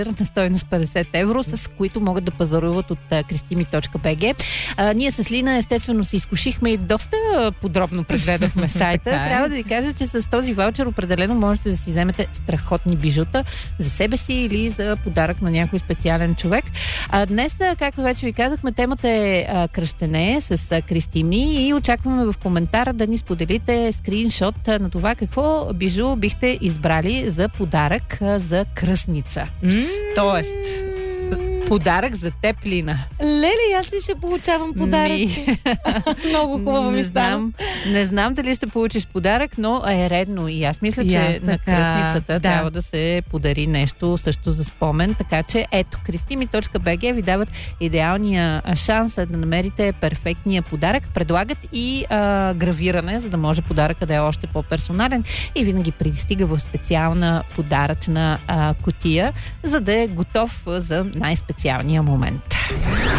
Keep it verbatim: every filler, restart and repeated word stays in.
на стойност петдесет евро, с които могат да пазаруват от крестими точка би джи. А, ние с Лина естествено се изкушихме и доста подробно прегледахме сайта. Трябва да ви кажа, че с този ваучер определено можете да си вземете страхотни бижута за себе си или за подарък на някой специален човек. А, днес, както вече ви казахме, темата е а, кръщене с а, крестими и очакваме в коментара да ни споделите скриншот на това какво бижу бихте избрали за подарък а, за кръстница. Mm. Тоест, подарък за теб, Лина. Леле, аз ли ще получавам подаръци? Много хубаво ми стана. Не знам дали ще получиш подарък, но е редно. И аз мисля, че аз на кръстницата да. трябва да се подари нещо също за спомен. Така че, ето, крестими точка би джи ви дават идеалния шанс да намерите перфектния подарък. Предлагат и а, гравиране, за да може подаръка да е още по-персонален и винаги пристига в специална подаръчна а, кутия, за да е готов за най-специалния момент.